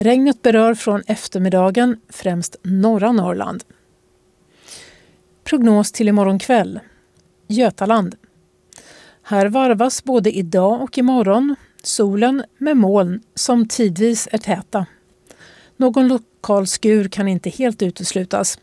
Regnet berör från eftermiddagen främst norra Norrland. Prognos till imorgon kväll. Götaland. Här varvas både idag och imorgon solen med moln som tidvis är täta. Någon lokal skur kan inte helt uteslutas.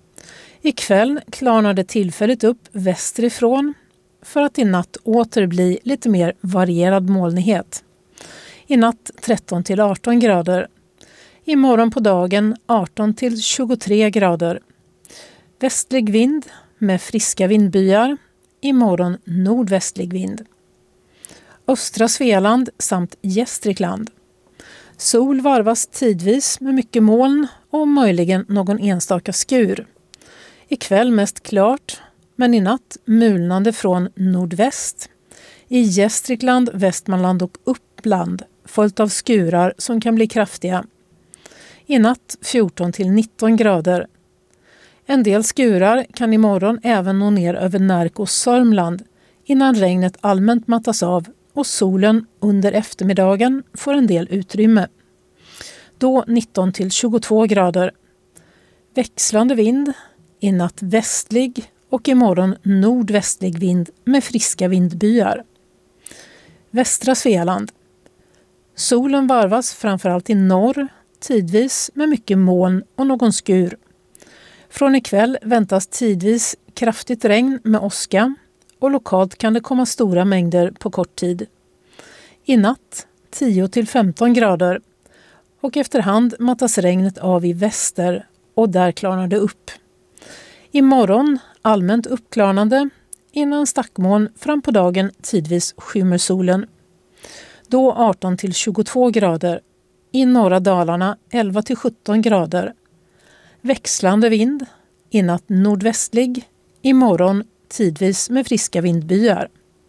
Ikväll klarnar det tillfälligt upp västerifrån för att i natt åter bli lite mer varierad molnighet. I natt 13 till 18 grader. Imorgon på dagen 18 till 23 grader. Västlig vind med friska vindbyar. Imorgon nordvästlig vind. Östra Svealand samt Gästrikland. Sol varvas tidvis med mycket moln och möjligen någon enstaka skur. Ikväll mest klart, men i natt mulnande från nordväst. I Gästrikland, Västmanland och Uppland följt av skurar som kan bli kraftiga. I natt 14 till 19 grader. En del skurar kan imorgon även nå ner över Närke och Sörmland innan regnet allmänt mattas av och solen under eftermiddagen får en del utrymme. Då 19 till 22 grader. Växlande vind, i natt västlig och imorgon nordvästlig vind med friska vindbyar. Västra Svealand. Solen varvas framförallt i norr, tidvis med mycket moln och någon skur. Från ikväll väntas tidvis kraftigt regn med åska och lokalt kan det komma stora mängder på kort tid. I natt 10 till 15 grader och efterhand mattas regnet av i väster och där klarnar det upp. Imorgon allmänt uppklarnande innan stackmoln fram på dagen tidvis skymmer solen. Då 18 till 22 grader. I norra Dalarna 11 till 17 grader. Växlande vind, i natt nordvästlig, imorgon tidvis med friska vindbyar.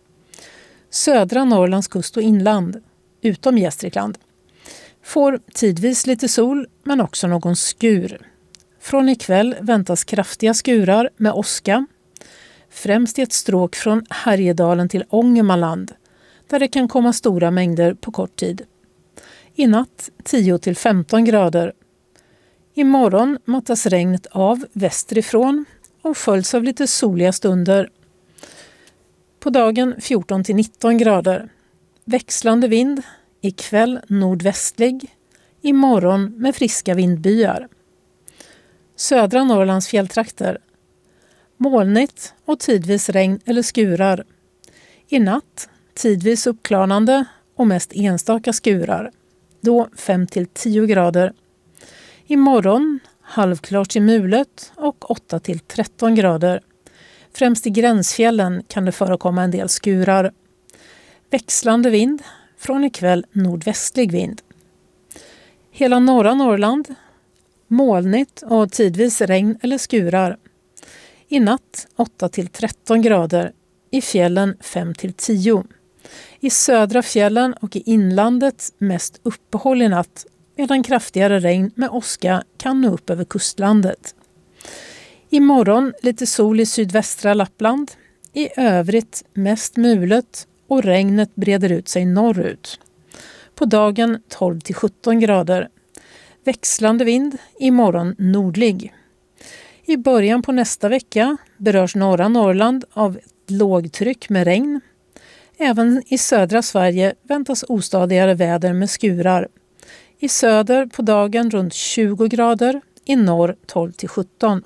Södra Norrlands kust och inland, utom Gästrikland. Får tidvis lite sol men också någon skur. Från ikväll väntas kraftiga skurar med åska. Främst i ett stråk från Härjedalen till Ångermanland där det kan komma stora mängder på kort tid. I natt 10 till 15 grader. Imorgon mattas regnet av västerifrån och följs av lite soliga stunder. På dagen 14 till 19 grader. Växlande vind, ikväll nordvästlig, imorgon med friska vindbyar. Södra Norrlands fjälltrakter. Molnigt och tidvis regn eller skurar. I natt tidvis uppklarnande och mest enstaka skurar. Då 5 till 10 grader. Imorgon halvklart till mulet och 8 till 13 grader. Främst i gränsfjällen kan det förekomma en del skurar. Växlande vind, från ikväll nordvästlig vind. Hela norra Norrland. Molnigt och tidvis regn eller skurar. I natt 8 till 13 grader. I fjällen 5 till 10. I södra fjällen och i inlandet mest uppehåll i natt medan kraftigare regn med åska kan nå upp över kustlandet. Imorgon lite sol i sydvästra Lappland. I övrigt mest mulet och regnet breder ut sig norrut. På dagen 12 till 17 grader. Växlande vind, imorgon nordlig. I början på nästa vecka berörs norra Norrland av ett lågtryck med regn. Även i södra Sverige väntas ostadigare väder med skurar. I söder på dagen runt 20 grader, i norr 12 till 17.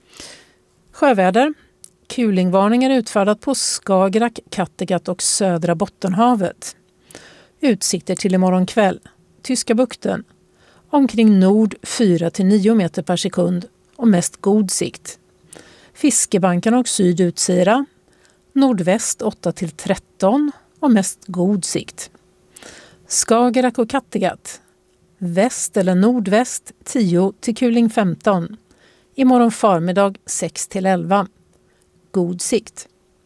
Sjöväder. Kulingvarning är utfärdat på Skagerrak, Kattegatt och södra Bottenhavet. Utsikter till imorgon kväll. Tyska bukten. Omkring nord 4 till 9 meter per sekund och mest god sikt. Fiskebanken och Sydutsira. Nordväst 8 till 13 och mest god sikt. Skagerrak och Kattegatt. Väst eller nordväst 10 till kuling 15. Imorgon förmiddag 6 till 11. God sikt.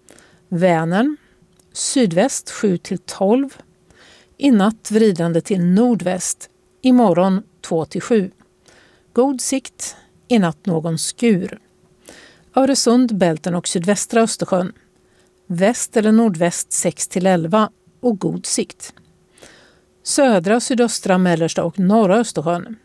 Vänern. Sydväst 7 till 12. I natt vridande till nordväst. Imorgon 2 till 7. God sikt. I natt någon skur. Öresund, Bälten och sydvästra Östersjön. Väst eller nordväst 6 till 11 och god sikt. södra, sydöstra, mellersta och norra Östersjön.